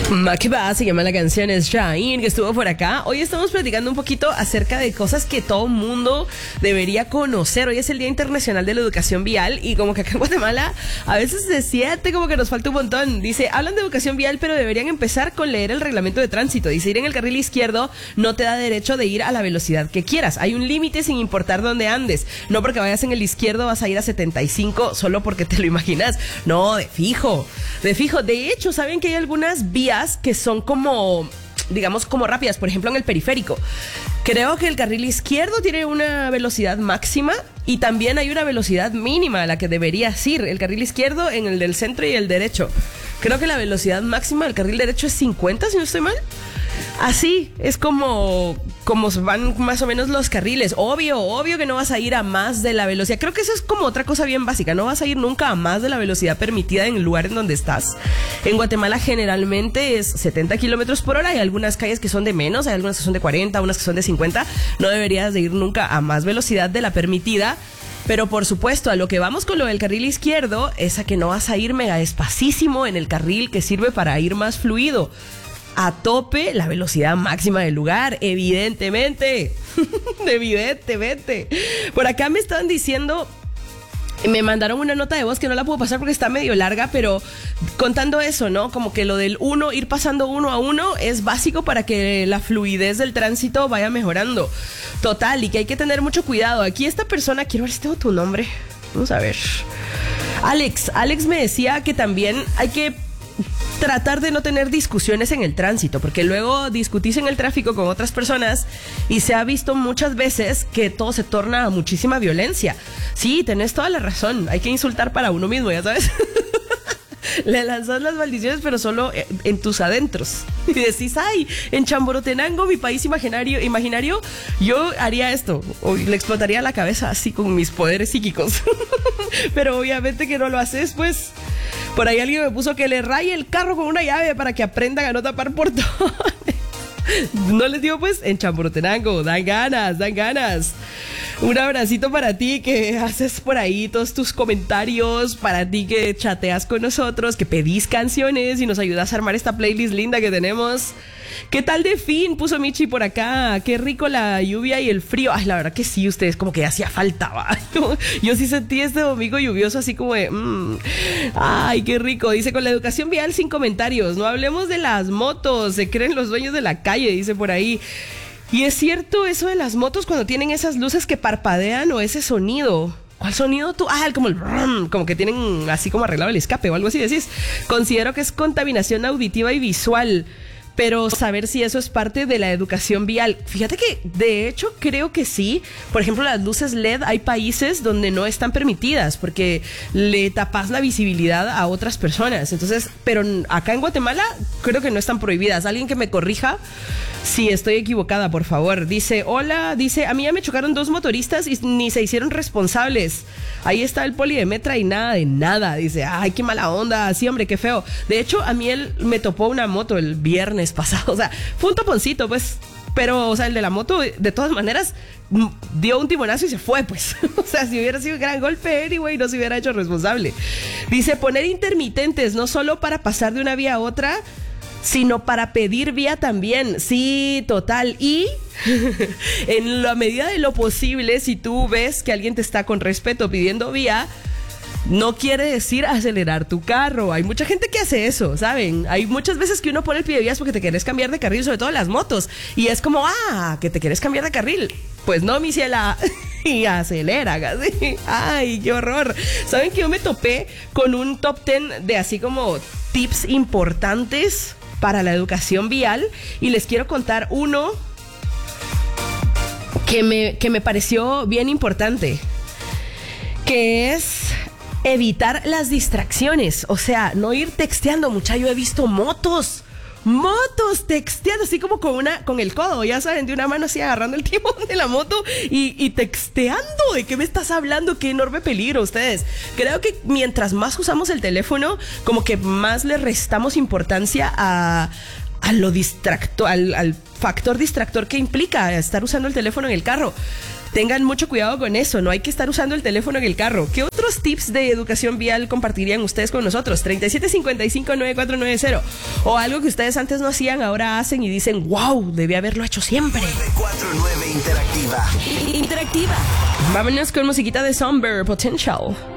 ¿Qué va? Se llama la canción, es Shine, que estuvo por acá. Hoy estamos platicando un poquito acerca de cosas que todo mundo debería conocer. Hoy es el Día Internacional de la Educación Vial y como que acá en Guatemala a veces se siente como que nos falta un montón. Dice, hablan de educación vial, pero deberían empezar con leer el reglamento de tránsito. Dice, ir en el carril izquierdo no te da derecho de ir a la velocidad que quieras. Hay un límite sin importar dónde andes. No porque vayas en el izquierdo vas a ir a 75 solo porque te lo imaginas. No, de fijo. De hecho, ¿saben que hay algunas vías que son como, digamos, como rápidas? Por ejemplo, en el periférico. Creo que el carril izquierdo tiene una velocidad máxima y también hay una velocidad mínima a la que deberías ir. El carril izquierdo en el del centro y el derecho. Creo que la velocidad máxima del carril derecho es 50, si no estoy mal. Así es como van más o menos los carriles. Obvio que no vas a ir a más de la velocidad. Creo que eso es como otra cosa bien básica. No vas a ir nunca a más de la velocidad permitida en el lugar en donde estás. En Guatemala generalmente es 70 kilómetros por hora. Hay algunas calles que son de menos, hay algunas que son de 40, unas que son de 50. No deberías de ir nunca a más velocidad de la permitida. Pero por supuesto, a lo que vamos con lo del carril izquierdo es a que no vas a ir mega despacísimo en el carril que sirve para ir más fluido. A tope la velocidad máxima del lugar, evidentemente. Evidentemente. Por acá me estaban diciendo, me mandaron una nota de voz que no la puedo pasar porque está medio larga, pero contando eso, ¿no? Como que lo del ir pasando uno a uno es básico para que la fluidez del tránsito vaya mejorando. Total, y que hay que tener mucho cuidado. Aquí esta persona, quiero ver si tengo tu nombre. Vamos a ver. Alex me decía que también hay que tratar de no tener discusiones en el tránsito, porque luego discutís en el tráfico con otras personas y se ha visto muchas veces que todo se torna a muchísima violencia. Sí, tenés toda la razón, hay que insultar para uno mismo, ya sabes. Le lanzas las maldiciones, pero solo en tus adentros. Y decís, ay, en Chamborotenango, mi país imaginario, yo haría esto. O le explotaría la cabeza así con mis poderes psíquicos. Pero obviamente que no lo haces, pues. Por ahí alguien me puso que le raye el carro con una llave para que aprendan a no tapar portones. No les digo, pues, en Chamborotenango, dan ganas. Un abracito para ti que haces por ahí todos tus comentarios, para ti que chateas con nosotros, que pedís canciones y nos ayudas a armar esta playlist linda que tenemos. ¿Qué tal de fin? Puso Michi por acá. Qué rico la lluvia y el frío. Ay, la verdad que sí, ustedes como que hacía falta, ¿va? Yo sí sentí este domingo lluvioso así como de... Ay, qué rico. Dice, con la educación vial sin comentarios. No hablemos de las motos. Se creen los dueños de la calle, dice por ahí. Y es cierto eso de las motos cuando tienen esas luces que parpadean o ese sonido. ¿Cuál sonido tú? Como el brum, como que tienen así como arreglado el escape o algo así, decís. Considero que es contaminación auditiva y visual, pero saber si eso es parte de la educación vial. Fíjate que de hecho creo que sí. Por ejemplo, las luces LED hay países donde no están permitidas porque le tapas la visibilidad a otras personas. Entonces, pero acá en Guatemala creo que no están prohibidas. Alguien que me corrija si estoy equivocada, por favor. Dice, hola, dice, a mí ya me chocaron 2 motoristas y ni se hicieron responsables. Ahí está el poli de Metra y nada de nada. Dice, ay, qué mala onda. Sí, hombre, qué feo. De hecho, a mí él me topó una moto el viernes pasado. O sea, fue un toponcito, pues. Pero, o sea, el de la moto, de todas maneras, dio un timonazo y se fue, pues. O sea, si hubiera sido un gran golpe, anyway, no se hubiera hecho responsable. Dice, poner intermitentes, no solo para pasar de una vía a otra, sino para pedir vía también. Sí, total. Y en la medida de lo posible, si tú ves que alguien te está con respeto pidiendo vía, no quiere decir acelerar tu carro. Hay mucha gente que hace eso, ¿saben? Hay muchas veces que uno pone el pidevías porque te quieres cambiar de carril, sobre todo las motos. Y es como, que te quieres cambiar de carril. Pues no, mi ciela. Y acelera, casi. Ay, qué horror. ¿Saben que yo me topé con un top 10 de así como tips importantes para la educación vial? Y les quiero contar uno que me pareció bien importante, que es evitar las distracciones. O sea, no ir texteando. Mucha, yo he visto motos texteando así como con el codo, ya saben, de una mano así agarrando el timón de la moto y texteando. ¿De qué me estás hablando? Qué enorme peligro, ustedes. Creo que mientras más usamos el teléfono, como que más le restamos importancia a lo al factor distractor que implica estar usando el teléfono en el carro. tengan mucho cuidado con eso, no hay que estar usando el teléfono en el carro. ¿Qué otros tips de educación vial compartirían ustedes con nosotros? 3755-9490. O algo que ustedes antes no hacían, ahora hacen y dicen, wow, debí haberlo hecho siempre. 949 Interactiva. Vámonos con musiquita de Somber Potential.